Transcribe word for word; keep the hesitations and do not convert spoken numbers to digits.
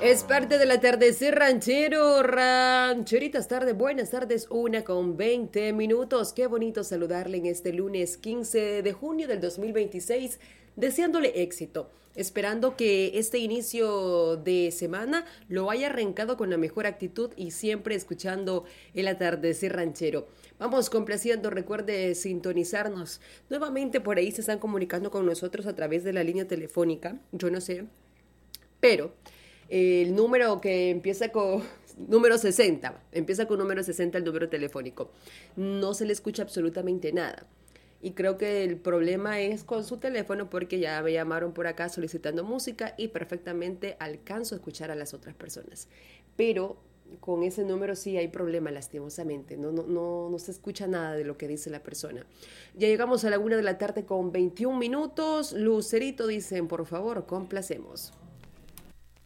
Es parte del atardecer ranchero, rancheritas tarde, buenas tardes, una con veinte minutos. Qué bonito saludarle en este lunes quince de junio del dos mil veintiséis, deseándole éxito, esperando que este inicio de semana lo haya arrancado con la mejor actitud y siempre escuchando el atardecer ranchero. Vamos complaciendo, recuerde sintonizarnos. Nuevamente por ahí se están comunicando con nosotros a través de la línea telefónica, yo no sé, pero el número que empieza con número sesenta, empieza con número sesenta el número telefónico. No se le escucha absolutamente nada. Y creo que el problema es con su teléfono porque ya me llamaron por acá solicitando música y perfectamente alcanzo a escuchar a las otras personas. Pero con ese número sí hay problema, lastimosamente. No, no, no, no se escucha nada de lo que dice la persona. Ya llegamos a la una de la tarde con veintiún minutos. Lucerito dicen, por favor, complacemos.